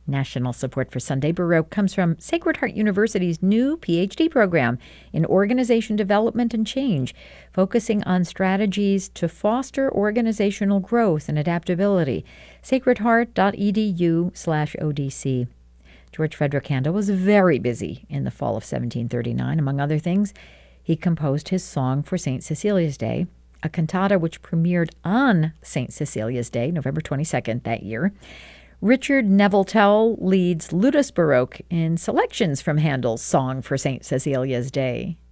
National support for Sunday Baroque comes from Sacred Heart University's new PhD program in Organization Development and Change, focusing on strategies to foster organizational growth and adaptability. sacredheart.edu/ODC. George Frederick Handel was very busy in the fall of 1739. Among other things, he composed his Song for St. Cecilia's Day, a cantata which premiered on St. Cecilia's Day, November 22nd that year. Richard Neville Tell leads Ludus Baroque in selections from Handel's Song for St. Cecilia's Day.